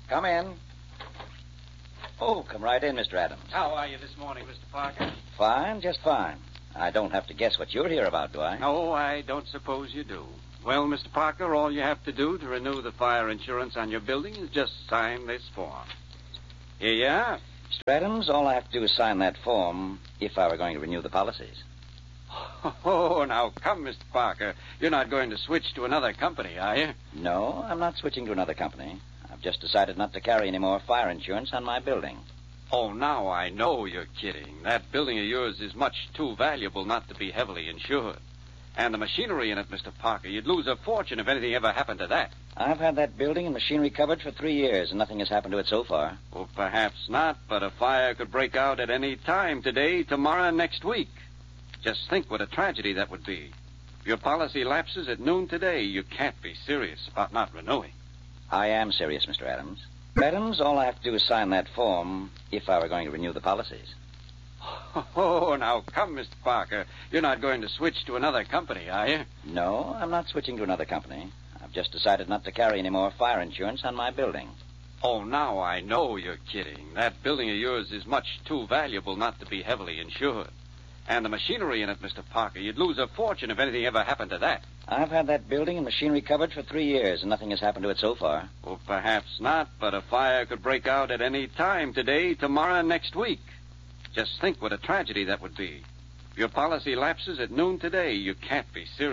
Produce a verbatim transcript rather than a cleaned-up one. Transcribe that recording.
Come in. Oh, come right in, Mister Adams. How are you this morning, Mister Parker? Fine, just fine. I don't have to guess what you're here about, do I? No, I don't suppose you do. Well, Mister Parker, all you have to do to renew the fire insurance on your building is just sign this form. Here you are. Mister Adams, all I have to do is sign that form if I were going to renew the policies. Oh, now come, Mister Parker. You're not going to switch to another company, are you? No, I'm not switching to another company. I've just decided not to carry any more fire insurance on my building. Oh, now I know you're kidding. That building of yours is much too valuable not to be heavily insured. And the machinery in it, Mister Parker, you'd lose a fortune if anything ever happened to that. I've had that building and machinery covered for three years, and nothing has happened to it so far. Well, perhaps not, but a fire could break out at any time, today, tomorrow, next week. Just think what a tragedy that would be. If your policy lapses at noon today, you can't be serious about not renewing. I am serious, Mister Adams. Adams, all I have to do is sign that form if I were going to renew the policies. Oh, now come, Mister Parker. You're not going to switch to another company, are you? No, I'm not switching to another company. I've just decided not to carry any more fire insurance on my building. Oh, now I know you're kidding. That building of yours is much too valuable not to be heavily insured. And the machinery in it, Mister Parker, you'd lose a fortune if anything ever happened to that. I've had that building and machinery covered for three years, and nothing has happened to it so far. Well, perhaps not, but a fire could break out at any time, today, tomorrow, next week. Just think what a tragedy that would be. If your policy lapses at noon today, you can't be serious.